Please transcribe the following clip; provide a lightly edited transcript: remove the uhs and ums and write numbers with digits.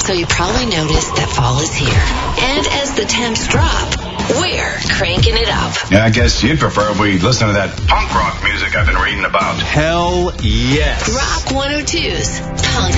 so you probably noticed that fall is here. And as the temps drop, we're cranking it up. Yeah, I guess you'd prefer if we listen to that punk rock music I've been reading about. Hell yes. Rock 102's Punk